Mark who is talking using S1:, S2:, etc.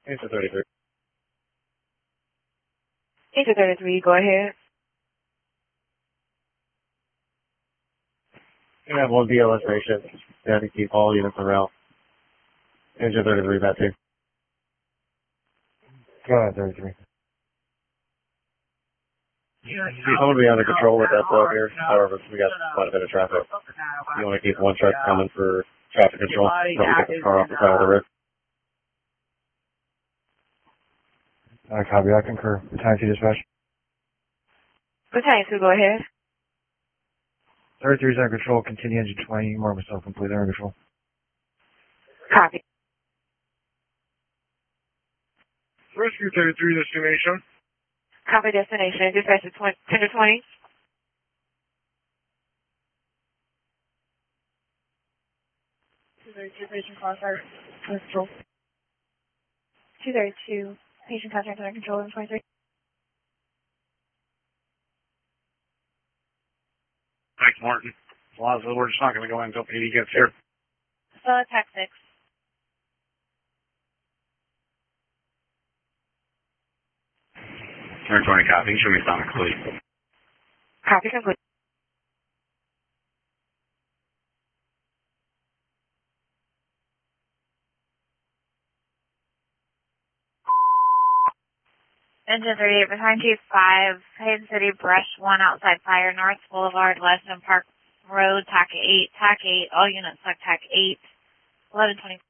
S1: Engine 33.
S2: Engine 33, go ahead.
S1: You have one BLS station. You have to keep all units around. Engine 33, that too. Go ahead, 33. I'm going to be under control with that flow here. However, we got quite a bit of traffic. You want to keep one truck coming for traffic control. Don't get the car off the side of the road. Copy, I concur. Battalion 2 dispatch.
S2: Battalion 2, go ahead.
S1: 33 is under control. Continue engine 20. Mark myself completely under control.
S2: Copy.
S1: Rescue 33 destination.
S2: Copy destination. Dispatch to 10 to 20.
S3: Patient contact under control. 232. Patient contact under control in 23.
S1: Thanks, Martin. We're just not going to go in until PD gets here.
S3: Attack 6.
S1: Turn 20 copy. Show me sound complete.
S2: Copy complete.
S3: Engine 38, Battalion 2-5, Hayden City, Brush 1 outside fire, North Boulevard, Lesson Park Road, TAC 8, all units like TAC 8, 1120.